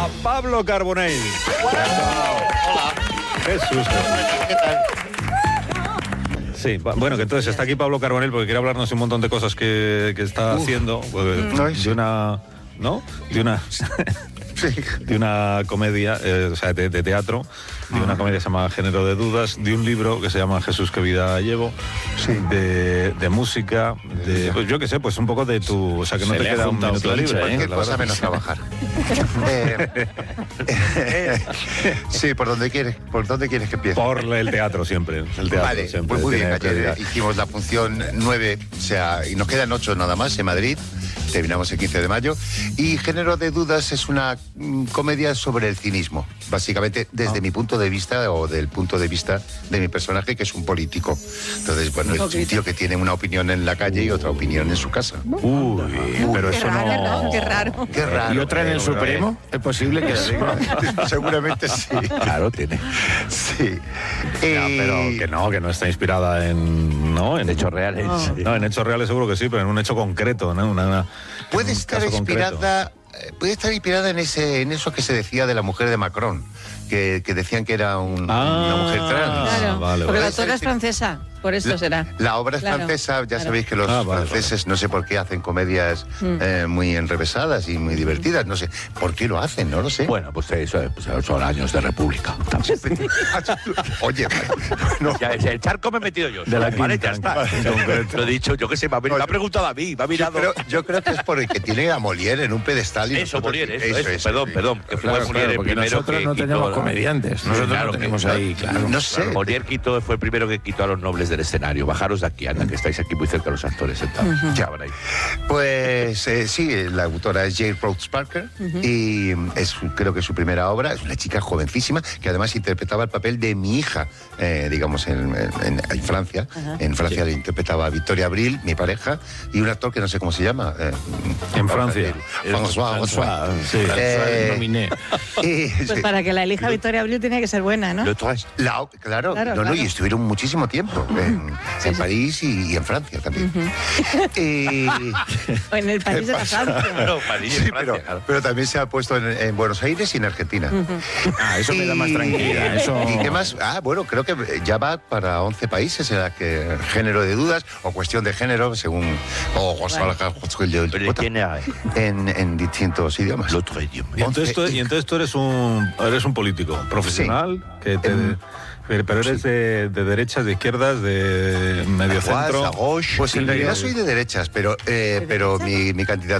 a Pablo Carbonell. Hola. Jesús. ¿Qué tal? Sí, bueno, que entonces está aquí Pablo Carbonell porque quiere hablarnos de un montón de cosas que está haciendo. De una... ¿No? De una... de una comedia, o sea, de teatro, de una comedia que se llama Género de Dudas, de un libro que se llama Jesús, qué vida llevo, de música, pues yo qué sé, pues un poco de tu... O sea, que no te queda un minuto libre. Cualquier cosa menos trabajar. Sí, ¿por dónde quieres que empiece? Por el teatro siempre. El teatro Vale, siempre pues muy bien, tiene ayer prioridad. hicimos la función 9, o sea, y nos quedan 8 nada más en Madrid, terminamos el 15 de mayo, y Género de Dudas es una comedia sobre el cinismo, básicamente desde mi punto de vista, o del punto de vista de mi personaje, que es un político. Entonces, bueno, es un tío que tiene una opinión en la calle y otra opinión en su casa. Pero eso no... Qué raro. Qué raro. ¿Y otra en el Supremo? ¿Es posible que sí? Seguramente sí. Claro, tiene. Sí. Pero que no está inspirada en Hechos reales. No, en hechos reales seguro que sí, pero en un hecho concreto, ¿no? Puede un estar caso inspirada en eso que se decía de la mujer de Macron, que decían que era una mujer trans. Claro, vale, porque vale. la autora es francesa, por eso será. La obra es francesa, ya sabéis que los franceses no sé por qué hacen comedias muy enrevesadas y muy divertidas, no sé por qué lo hacen, no lo sé. Bueno, pues eso son años de república. Oye, bueno, Ya, el charco me he metido yo. De la Vale, quinta, ya está. en concreto. Lo he dicho, yo qué sé, me ha preguntado a mí, me ha mirado. yo creo que es porque tiene a Molière en un pedestal. Y Eso, nosotros- Molière, eso. Perdón, que fue Claro, Molière el porque primero nosotros que no quitó tenemos la- comediantes. Nosotros Claro, no tenemos que- ahí, claro. No sé. Molière fue el primero que quitó a los nobles del escenario. Bajaros de aquí, anda, que estáis aquí muy cerca de los actores sentados. Ya veréis. Pues sí, la autora es Jane Rhodes Parker y creo que es su primera obra. Es una chica jovencísima que además interpretaba el papel de mi hija, digamos, en Francia. En Francia le interpretaba a Victoria Abril, mi pareja, y un actor que no sé cómo se llama. En Francia. François. Sí. Nominé. Pues para que la elija Victoria Abril tiene que ser buena, ¿no? Claro, Claro. y estuvieron muchísimo tiempo en París y en Francia también. O en el París de la Francia. Claro, París y Sí, Francia, claro. pero también se ha puesto en Buenos Aires y en Argentina. Eso me da más tranquilidad. Eso... ¿Y qué más? Bueno, creo que ya va para 11 países en la que Género de Dudas o Cuestión de Género, según Pero ¿quién es? en distintos idiomas. Otro idioma. Y entonces tú eres un político profesional que pero eres de derechas, de izquierdas, de medio centro. Pues en realidad soy de derechas, pero mi candidatura